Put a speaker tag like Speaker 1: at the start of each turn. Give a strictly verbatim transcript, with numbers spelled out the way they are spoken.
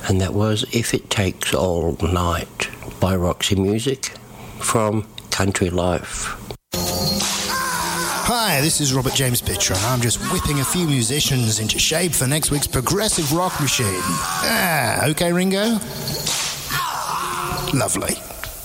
Speaker 1: and that was If It Takes All Night by Roxy Music from Country Life.
Speaker 2: Hi, this is Robert James Pitcher, and I'm just whipping a few musicians into shape for next week's Progressive Rock Machine. Ah, okay, Ringo? Lovely.